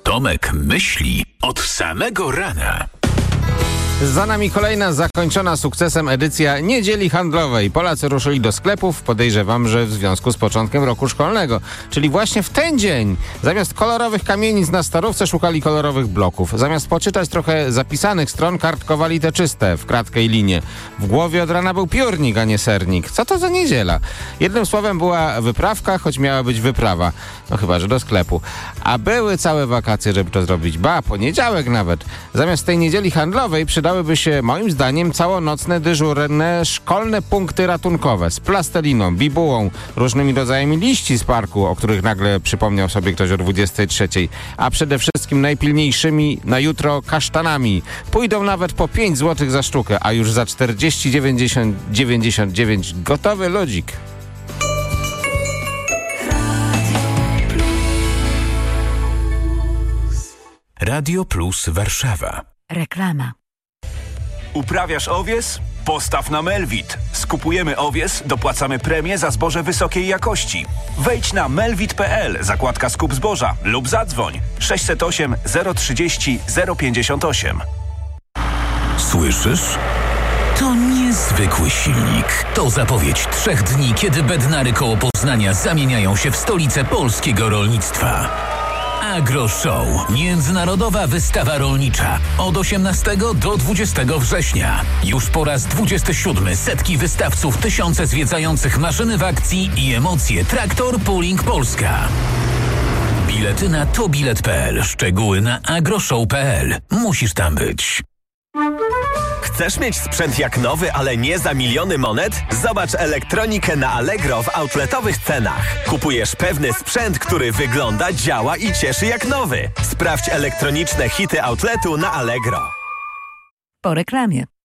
Tomek myśli od samego rana. Za nami kolejna zakończona sukcesem edycja Niedzieli Handlowej. Polacy ruszyli do sklepów, podejrzewam, że w związku z początkiem roku szkolnego. Czyli właśnie w ten dzień zamiast kolorowych kamienic na starówce szukali kolorowych bloków. Zamiast poczytać trochę zapisanych stron, kartkowali te czyste, w kratkę i linię. W głowie od rana był piórnik, a nie sernik. Co to za niedziela? Jednym słowem była wyprawka, choć miała być wyprawa. No chyba, że do sklepu. A były całe wakacje, żeby to zrobić. Ba, poniedziałek nawet. Zamiast tej Niedzieli Handlowej przydałyby się, moim zdaniem, całonocne, dyżurne, szkolne punkty ratunkowe z plasteliną, bibułą, różnymi rodzajami liści z parku, o których nagle przypomniał sobie ktoś o 23, a przede wszystkim najpilniejszymi na jutro kasztanami. Pójdą nawet po 5 zł za sztukę, a już za 40,99 gotowy ludzik. Radio Plus Warszawa. Reklama. Uprawiasz owies? Postaw na Melwit. Skupujemy owies, dopłacamy premię za zboże wysokiej jakości. Wejdź na melwit.pl, zakładka skup zboża lub zadzwoń 608 030 058. Słyszysz? To niezwykły silnik. To zapowiedź 3 dni, kiedy Bednary koło Poznania zamieniają się w stolicę polskiego rolnictwa. AgroShow. Międzynarodowa wystawa rolnicza. Od 18 do 20 września. Już po raz 27 setki wystawców, tysiące zwiedzających maszyny w akcji i emocje. Traktor Pooling Polska. Bilety na tobilet.pl. Szczegóły na agroshow.pl. Musisz tam być. Chcesz mieć sprzęt jak nowy, ale nie za miliony monet? Zobacz elektronikę na Allegro w outletowych cenach. Kupujesz pewny sprzęt, który wygląda, działa i cieszy jak nowy. Sprawdź elektroniczne hity outletu na Allegro. Po reklamie.